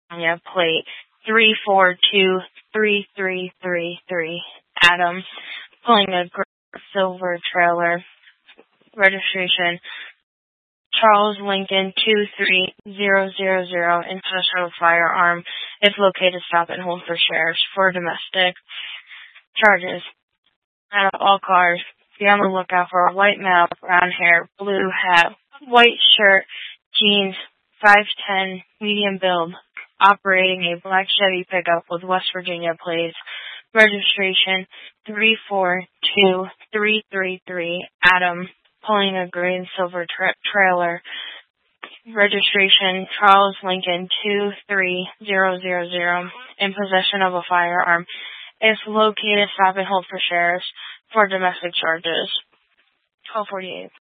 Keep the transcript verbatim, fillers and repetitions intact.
Virginia, plate three four two three three three three. Adam, pulling a gray silver trailer. Registration Charles Lincoln two three zero zero zero. In possession of a firearm. If located, stop and hold for sheriffs. For domestic charges. Out of all cars, be on the lookout for a white male, brown hair, blue hat, white shirt, jeans, five ten, medium build, operating a black Chevy pickup with West Virginia plates. Registration three four two three three three. Adam, pulling a gray and silver tra- trailer. Registration Charles Lincoln two three zero zero zero. In possession of a firearm. If located, stop and hold for sheriffs. For domestic charges. twelve forty-eight.